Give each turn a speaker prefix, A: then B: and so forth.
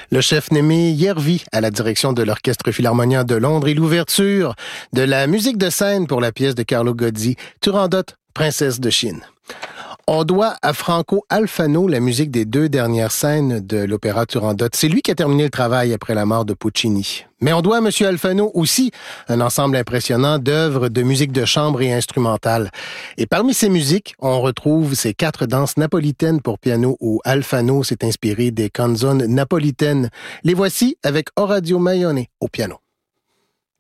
A: Le chef Némé Järvi à la direction de l'Orchestre Philharmonien de Londres et l'ouverture de la musique de scène pour la pièce de Carlo Gozzi, Turandot, princesse de Chine. On doit à Franco Alfano la musique des 2 dernières scènes de l'opéra Turandot. C'est lui qui a terminé le travail après la mort de Puccini. Mais on doit à M. Alfano aussi un ensemble impressionnant d'œuvres de musique de chambre et instrumentale. Et parmi ces musiques, on retrouve ces 4 danses napolitaines pour piano où Alfano s'est inspiré des canzones napolitaines. Les voici avec Orazio Maione au piano.